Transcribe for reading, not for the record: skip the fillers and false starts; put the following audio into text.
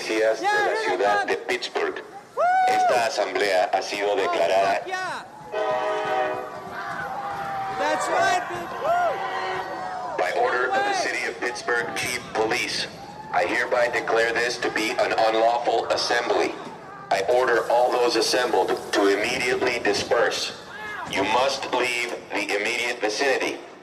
policías de la ciudad de Pittsburgh. Esta asamblea ha sido declarada by order of the City of Pittsburgh Chief Police. I hereby declare this to be an unlawful assembly. I order all those assembled to immediately disperse. You must leave the immediate vicinity.